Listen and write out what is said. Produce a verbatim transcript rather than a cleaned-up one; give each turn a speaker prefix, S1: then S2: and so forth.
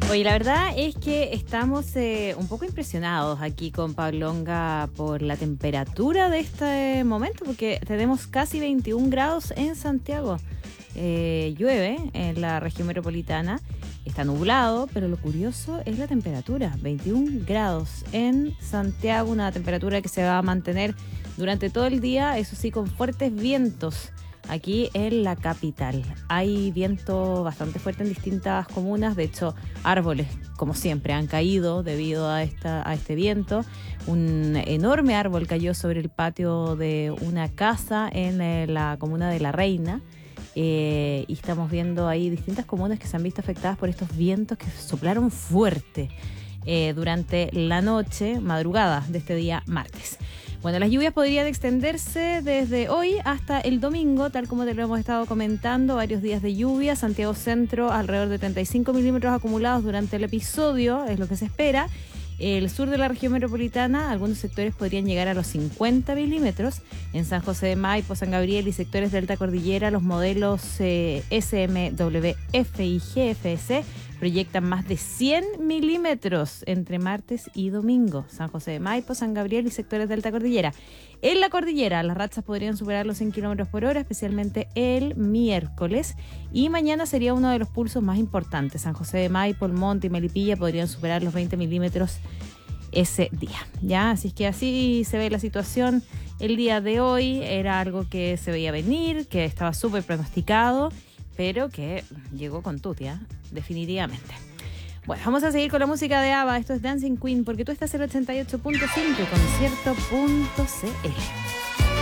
S1: Oye, la verdad es que estamos eh, un poco impresionados aquí con Pablonga por la temperatura de este momento, porque tenemos casi veintiún grados en Santiago. Eh, llueve en la región metropolitana, está nublado, pero lo curioso es la temperatura, veintiún grados en Santiago, una temperatura que se va a mantener durante todo el día, eso sí, con fuertes vientos. Aquí en la capital hay viento bastante fuerte en distintas comunas. De hecho, árboles, como siempre, han caído debido a, esta, a este viento. Un enorme árbol cayó sobre el patio de una casa en eh, la comuna de La Reina. Eh, y estamos viendo ahí distintas comunas que se han visto afectadas por estos vientos que soplaron fuerte eh, durante la noche, madrugada de este día martes. Bueno, las lluvias podrían extenderse desde hoy hasta el domingo, tal como te lo hemos estado comentando, varios días de lluvia. Santiago Centro, alrededor de treinta y cinco milímetros acumulados durante el episodio, es lo que se espera. El sur de la región metropolitana, algunos sectores podrían llegar a los cincuenta milímetros. En San José de Maipo, San Gabriel y sectores de alta cordillera, los modelos eh, S M W F y G F S proyectan más de cien milímetros entre martes y domingo. San José de Maipo, San Gabriel y sectores de alta cordillera. En la cordillera, las rachas podrían superar los cien kilómetros por hora, especialmente el miércoles. Y mañana sería uno de los pulsos más importantes. San José de Maipo, El Monte y Melipilla podrían superar los veinte milímetros ese día, ¿ya? Así es que así se ve la situación el día de hoy. Era algo que se veía venir, que estaba súper pronosticado, pero que llegó con tutia, definitivamente. Bueno, vamos a seguir con la música de ABBA. Esto es Dancing Queen, porque tú estás en el ochenta y ocho punto cinco, concierto punto c l.